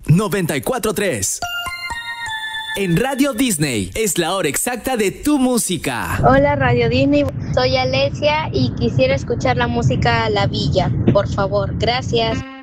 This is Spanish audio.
94.3. En Radio Disney es la hora exacta de tu música. Hola Radio Disney, soy Alesia y quisiera escuchar la música La Villa, por favor, gracias.